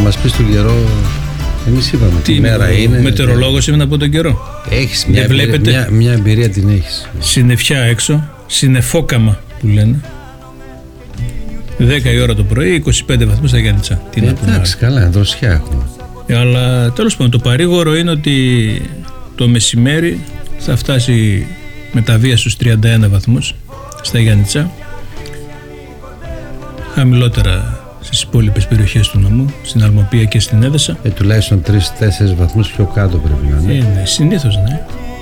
μας πεις τον καιρό. Εμείς είπαμε τι μέρα είναι. Μετεωρολόγος είμαι να πω τον καιρό. Έχεις μια εμπειρία, την έχεις. Συννεφιά έξω, συννεφόκαμα που λένε. 10 η ώρα το πρωί, 25 βαθμούς στα Γιάννητσα. Εντάξει, καλά, δροσιά έχουμε. Αλλά τέλος πάντων, το παρήγορο είναι ότι το μεσημέρι θα φτάσει με τα βία στους 31 βαθμούς στα Γιάννητσα. Χαμηλότερα στις υπόλοιπες περιοχές του νομού, στην Αλμοπία και στην Έδεσα. Τουλάχιστον 3-4 βαθμούς πιο κάτω πρέπει να είναι. Ναι, συνήθως ναι.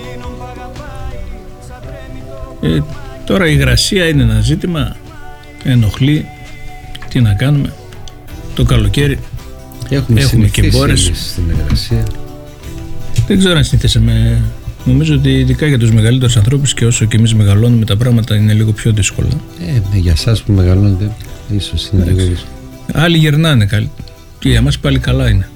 Τώρα η υγρασία είναι ένα ζήτημα, ενοχλεί. Τι να κάνουμε, το καλοκαίρι έχουμε και μπόρες στην υγρασία. Δεν ξέρω αν συνηθίσαμε. Νομίζω ότι ειδικά για τους μεγαλύτερους ανθρώπους, και όσο και εμείς μεγαλώνουμε, τα πράγματα είναι λίγο πιο δύσκολα. Για εσάς που μεγαλώνετε ίσως είναι λίγο δύσκολο. Άλλοι γερνάνε καλή. Και για μας πάλι καλά είναι.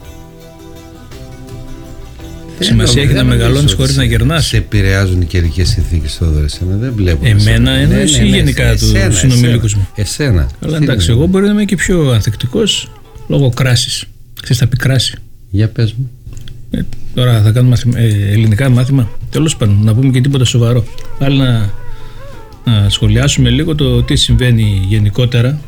Σημασία έχει να μεγαλώνεις χωρίς να γερνάς. Σε επηρεάζουν οι καιρικές συνθήκες, Θόδωρε? Εσένα δεν βλέπω. Εμένα εννοείς ή γενικά τους συνομιλίκους μου? Εσένα. Αλλά εντάξει, εγώ μπορεί να είμαι και πιο ανθεκτικός λόγω κράσης. Ξέρεις, θα πει κράση. Για πες μου. Τώρα θα κάνουμε ελληνικά μάθημα. Τέλος πάντων, να πούμε και τίποτα σοβαρό. Άλλοι να σχολιάσουμε λίγο το τι συμβαίνει γενικότερα.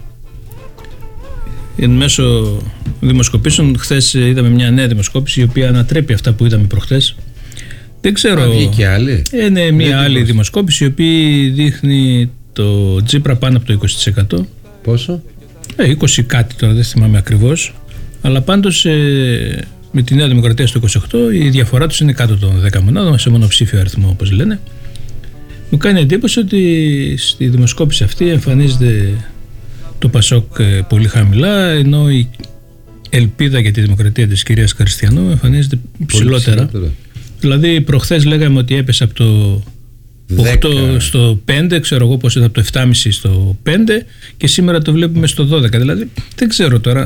Εν μέσω δημοσκοπήσεων, χθες είδαμε μια νέα δημοσκόπηση η οποία ανατρέπει αυτά που είδαμε προχθές. Δεν ξέρω. Βγήκε άλλη. Είναι μια άλλη δημοσκόπηση η οποία δείχνει το Τσίπρα πάνω από το 20%. Πόσο? 20 κάτι τώρα, δεν θυμάμαι ακριβώς. Αλλά πάντως με τη Νέα Δημοκρατία στο 28 η διαφορά τους είναι κάτω των 10 μονάδων, σε μονοψήφιο αριθμό όπως λένε. Μου κάνει εντύπωση ότι στη δημοσκόπηση αυτή εμφανίζεται το Πασόκ πολύ χαμηλά, ενώ η ελπίδα για τη δημοκρατία της κυρίας Χριστιανού εμφανίζεται ψηλότερα. Δηλαδή προχθές λέγαμε ότι έπεσε από το 8 στο 5, ξέρω εγώ πώς ήταν, από το 7,5 στο 5 και σήμερα το βλέπουμε στο 12. Δηλαδή δεν ξέρω τώρα.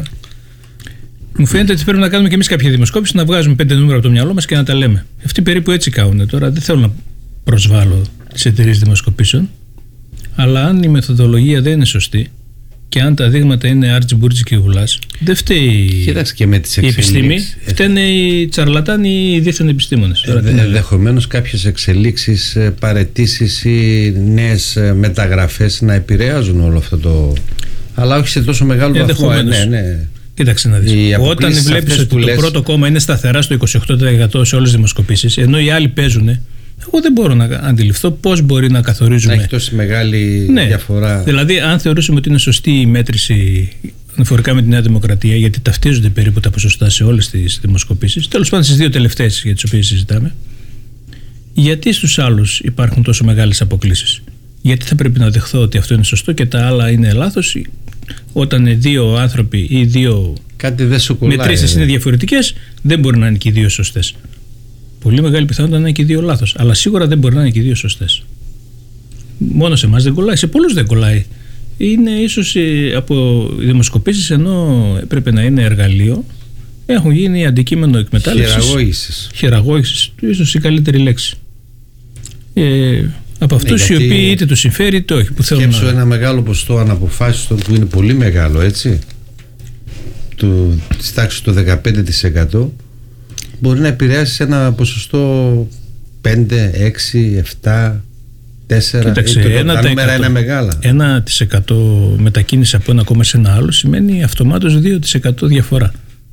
Μου φαίνεται ότι πρέπει να κάνουμε και εμείς κάποια δημοσκόπηση, να βγάζουμε 5 νούμερα από το μυαλό μας και να τα λέμε. Αυτοί περίπου έτσι κάνουν τώρα. Δεν θέλω να προσβάλλω τις εταιρείες δημοσκοπήσεων, αλλά αν η μεθοδολογία δεν είναι σωστή και αν τα δείγματα είναι άρτσι μπούρτσι και γουλάς, δεν φταίει η επιστήμη, φταίνε οι τσαρλατάνοι ή οι δίθεν επιστήμονες. Ενδεχομένως κάποιες εξελίξεις, παραιτήσεις ή νέες μεταγραφές να επηρεάζουν όλο αυτό το. Αλλά όχι σε τόσο μεγάλο βαθμό. Ναι. Κοίταξε να δεις. Όταν βλέπεις ότι το πρώτο κόμμα είναι σταθερά στο 28% σε όλες τις δημοσκοπήσεις, ενώ οι άλλοι παίζουν, εγώ δεν μπορώ να αντιληφθώ πώς μπορεί να καθορίζουμε. Να έχει τόση μεγάλη διαφορά. Δηλαδή, αν θεωρούσαμε ότι είναι σωστή η μέτρηση αναφορικά με τη Νέα Δημοκρατία, γιατί ταυτίζονται περίπου τα ποσοστά σε όλες τις δημοσκοπήσεις, τέλος πάντων στις δύο τελευταίες για τις οποίες συζητάμε, γιατί στους άλλους υπάρχουν τόσο μεγάλες αποκλίσεις? Γιατί θα πρέπει να δεχθώ ότι αυτό είναι σωστό και τα άλλα είναι λάθος, όταν δύο άνθρωποι ή δύο μετρήσεις είναι διαφορετικές, δεν μπορεί να είναι και οι δύο σωστές. Πολύ μεγάλη πιθανότητα να είναι και οι δύο λάθος, αλλά σίγουρα δεν μπορεί να είναι και οι δύο σωστές. Μόνο σε εμάς δεν κολλάει, σε πολλούς δεν κολλάει. Είναι ίσως από οι δημοσκοπήσεις, ενώ έπρεπε να είναι εργαλείο, έχουν γίνει αντικείμενο εκμετάλλευσης. Χειραγώγησης, ίσως η καλύτερη λέξη. Από αυτούς οι οποίοι είτε τους συμφέρει είτε όχι. Σκέψου ένα μεγάλο ποσοστό αναποφάσιστο που είναι πολύ μεγάλο, έτσι, της τάξης του 15%, μπορεί να επηρεάσει σε ένα ποσοστό 5, 6, 7, 4. Κοίταξε, τα νούμερα είναι μεγάλα. 1% μετακίνηση από ένα κόμμα σε ένα άλλο σημαίνει αυτομάτως 2% διαφορά.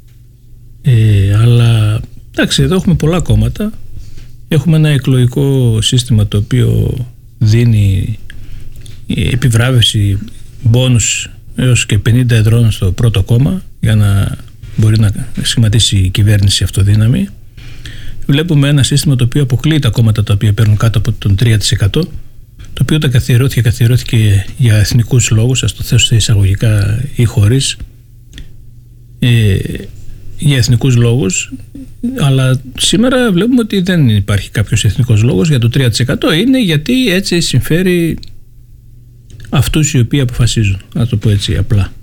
Αλλά εντάξει, εδώ έχουμε πολλά κόμματα. Έχουμε ένα εκλογικό σύστημα το οποίο δίνει επιβράβευση μπόνους έως και 50 εδρών στο πρώτο κόμμα για να μπορεί να σχηματίσει η κυβέρνηση αυτοδύναμη. Βλέπουμε ένα σύστημα το οποίο αποκλείει τα κόμματα τα οποία παίρνουν κάτω από τον 3%, το οποίο τα καθιερώθηκε για εθνικούς λόγους, ας το θέσω σε εισαγωγικά ή χωρίς, για εθνικούς λόγους, αλλά σήμερα βλέπουμε ότι δεν υπάρχει κάποιος εθνικός λόγος για το 3%. Είναι γιατί έτσι συμφέρει αυτούς οι οποίοι αποφασίζουν, να το πω έτσι απλά.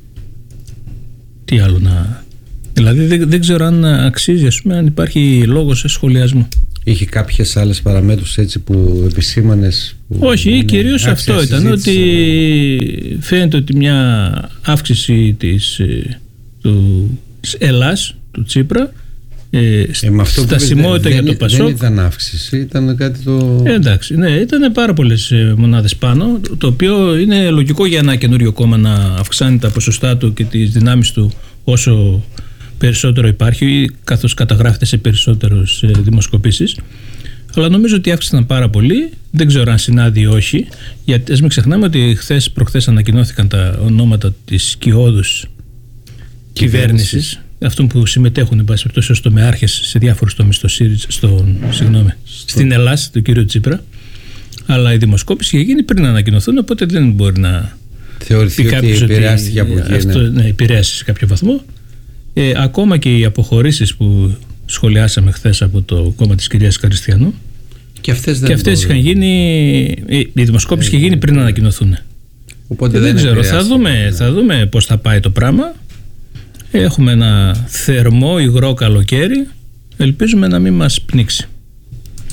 Τι άλλο να... Δηλαδή δεν ξέρω αν αξίζει, ας πούμε, αν υπάρχει λόγος σχολιασμού. Είχε κάποιες άλλες παραμέτρους έτσι που επισήμανες? Όχι, κυρίως αυτό ήταν, ότι φαίνεται ότι μια αύξηση Ελλάς του Τσίπρα, στασιμότητα για το Πασόκ. Δεν ήταν αύξηση, ήταν κάτι το... Εντάξει, ναι, ήταν πάρα πολλές μονάδες πάνω, το οποίο είναι λογικό για ένα καινούριο κόμμα να αυξάνει τα ποσοστά του και τις δυνάμεις του όσο περισσότερο υπάρχει, καθώς καταγράφεται σε περισσότερες δημοσκοπήσεις. Αλλά νομίζω ότι αύξησαν πάρα πολύ. Δεν ξέρω αν συνάδει ή όχι, γιατί ας μην ξεχνάμε ότι προχθές ανακοινώθηκαν τα ονόματα της σκιώδους κυβέρνησης, αυτών που συμμετέχουν εν πάση περιπτώσει ως τομεάρχες σε διάφορους τομείς στην Ελλάδα του κ. Τσίπρα. Αλλά η δημοσκόπηση είχε γίνει πριν ανακοινωθούν, οπότε δεν μπορεί να θεωρηθεί ότι επηρεάστηκε από εκεί. Αυτό επηρέασε σε κάποιο βαθμό. Ακόμα και οι αποχωρήσεις που σχολιάσαμε χθες από το κόμμα της κυρίας Καριστιανού, και αυτές είχαν γίνει. Η δημοσκόπηση είχε γίνει πριν ανακοινωθούν. Οπότε δεν ξέρω, θα δούμε πώς θα πάει το πράγμα. Έχουμε ένα θερμό υγρό καλοκαίρι. Ελπίζουμε να μην μας πνίξει.